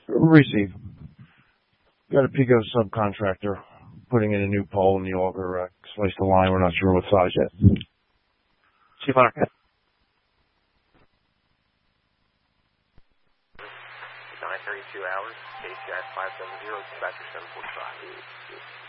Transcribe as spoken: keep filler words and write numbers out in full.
Receive. Got a Pico subcontractor putting in a new pole in the auger, uh, sliced the line. We're not sure what size yet. Chief Hunter. nine thirty-two hours, K C I five seven zero, dispatcher seven forty-five.